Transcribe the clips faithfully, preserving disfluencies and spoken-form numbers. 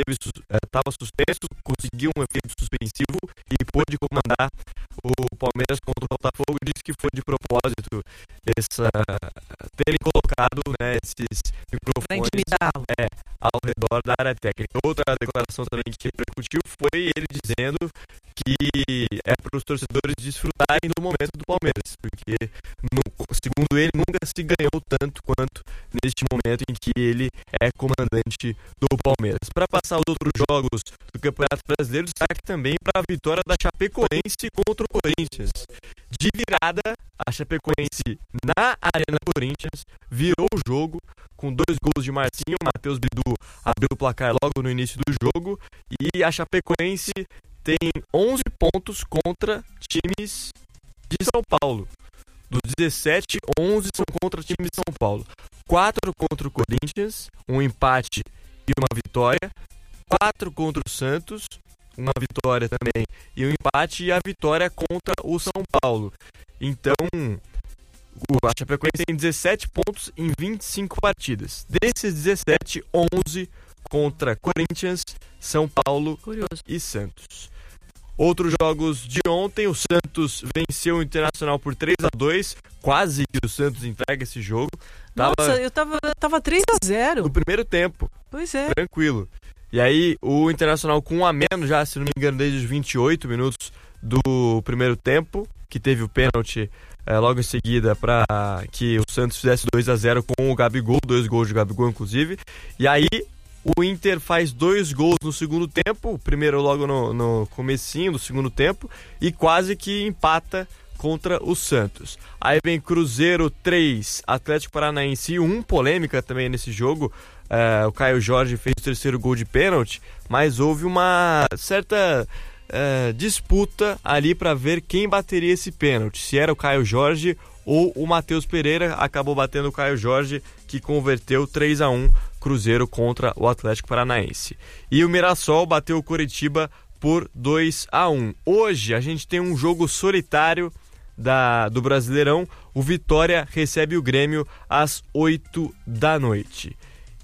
estava suspenso, conseguiu um efeito suspensivo e pôde comandar o Palmeiras contra o Botafogo. Disse que foi de propósito essa, terem colocado, né, esses microfones é, ao redor da área técnica. Outra declaração também que repercutiu foi ele dizendo que é para os torcedores desfrutarem do momento do Palmeiras, porque, no, segundo ele, nunca se ganhou tanto quanto neste momento em que ele é comandante do Palmeiras. Para passar os outros jogos do Campeonato Brasileiro, destaque também para a vitória da Chapecoense contra o Corinthians. De virada, a Chapecoense na Arena Corinthians virou o jogo com dois gols de Marcinho. O Matheus Bidu abriu o placar logo no início do jogo e a Chapecoense tem onze pontos contra times de São Paulo. Dos dezessete, onze são contra times de São Paulo. quatro contra o Corinthians, um empate e uma vitória. quatro contra o Santos, uma vitória também e um empate, e a vitória contra o São Paulo. Então, a Chapecoense tem dezessete pontos em vinte e cinco partidas. Desses dezessete, onze contra Corinthians, São Paulo Curioso. E Santos. Outros jogos de ontem, o Santos venceu o Internacional por três a dois, quase que o Santos entrega esse jogo. Tava, Nossa, eu tava, tava três a zero. No primeiro tempo. Pois é. Tranquilo. E aí, o Internacional com um a menos já, se não me engano, desde os vinte e oito minutos do primeiro tempo, que teve o pênalti é, logo em seguida para que o Santos fizesse dois a zero com o Gabigol, dois gols de Gabigol, inclusive. E aí, o Inter faz dois gols no segundo tempo, o primeiro logo no, no comecinho do segundo tempo, e quase que empata contra o Santos. Aí vem Cruzeiro três, Atlético Paranaense um, polêmica também nesse jogo. Uh, o Caio Jorge fez o terceiro gol de pênalti, mas houve uma certa uh, disputa ali para ver quem bateria esse pênalti, se era o Caio Jorge ou o Matheus Pereira. Acabou batendo o Caio Jorge, que converteu três a um Cruzeiro contra o Atlético Paranaense. E o Mirassol bateu o Coritiba por dois a um. Hoje a gente tem um jogo solitário da, do Brasileirão. O Vitória recebe o Grêmio às oito da noite.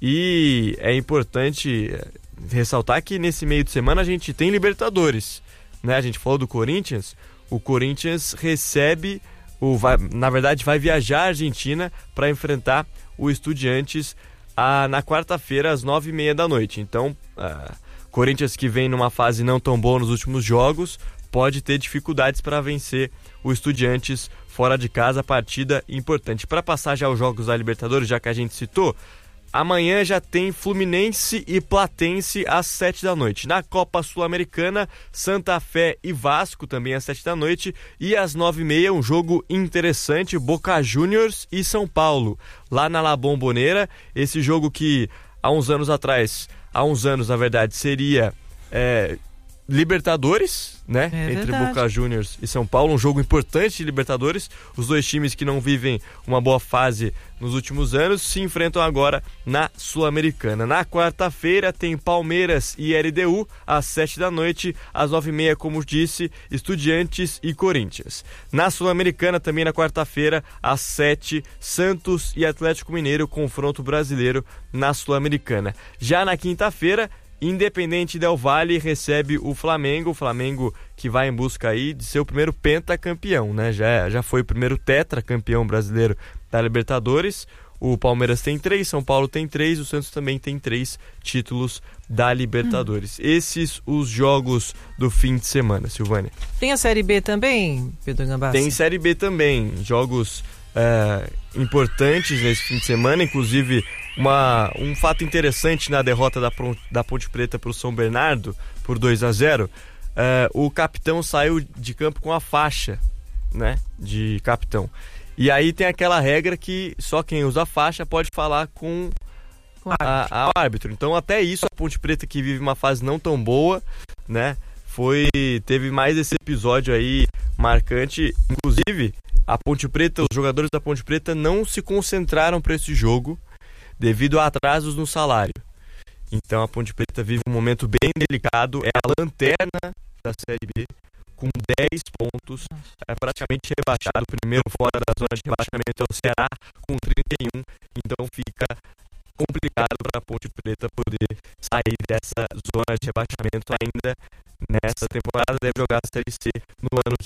E é importante ressaltar que nesse meio de semana a gente tem Libertadores, né? A gente falou do Corinthians. O Corinthians recebe, o, vai, na verdade vai viajar à Argentina para enfrentar o Estudiantes a, na quarta-feira às nove e meia da noite. Então, a Corinthians, que vem numa fase não tão boa nos últimos jogos, pode ter dificuldades para vencer o Estudiantes fora de casa. Partida importante. Para passar já os jogos da Libertadores, já que a gente citou, amanhã já tem Fluminense e Platense às sete da noite. Na Copa Sul-Americana, Santa Fé e Vasco também às sete da noite. E às nove e meia, um jogo interessante, Boca Juniors e São Paulo, lá na La Bombonera. Esse jogo que há uns anos atrás, há uns anos na verdade, seria é, Libertadores, né? É Entre verdade. Boca Juniors e São Paulo, um jogo importante de Libertadores. Os dois times que não vivem uma boa fase nos últimos anos se enfrentam agora na Sul-Americana. Na quarta-feira tem Palmeiras e L D U às sete da noite, às nove e meia, como disse, Estudiantes e Corinthians. Na Sul-Americana também na quarta-feira às sete, Santos e Atlético Mineiro, confronto brasileiro na Sul-Americana. Já na quinta-feira, Independente Del Valle recebe o Flamengo, o Flamengo que vai em busca aí de ser o primeiro pentacampeão, né? Já, já foi o primeiro tetracampeão brasileiro da Libertadores. O Palmeiras tem três, São Paulo tem três, o Santos também tem três títulos da Libertadores. Hum. Esses os jogos do fim de semana, Silvânia. Tem a Série B também, Pedro Gambassi? Tem Série B também, jogos é, importantes nesse fim de semana, inclusive Uma, um fato interessante na derrota da, da Ponte Preta para o São Bernardo por dois a zero, uh, o capitão saiu de campo com a faixa, né, de capitão. E aí tem aquela regra que só quem usa a faixa pode falar com, com a, a árbitro. Então até isso a Ponte Preta, que vive uma fase não tão boa, né, foi, teve mais esse episódio aí marcante. Inclusive a Ponte Preta, os jogadores da Ponte Preta não se concentraram para esse jogo devido a atrasos no salário. Então a Ponte Preta vive um momento bem delicado, é a lanterna da Série B, com dez pontos, é praticamente rebaixado. O primeiro fora da zona de rebaixamento é o Ceará, com trinta e um, então fica complicado para a Ponte Preta poder sair dessa zona de rebaixamento ainda nessa temporada. Deve jogar a Série C no ano que